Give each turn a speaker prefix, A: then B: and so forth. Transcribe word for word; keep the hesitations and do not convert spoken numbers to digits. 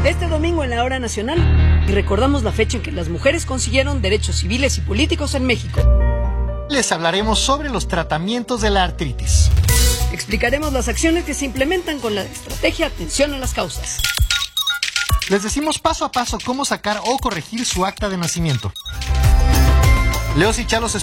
A: Este domingo en la Hora Nacional y recordamos la fecha en que las mujeres consiguieron derechos civiles y políticos en México.
B: Les hablaremos sobre los tratamientos de la artritis.
A: Explicaremos las acciones que se implementan con la estrategia Atención a las Causas.
B: Les decimos paso a paso cómo sacar o corregir su acta de nacimiento. Leos y Chalos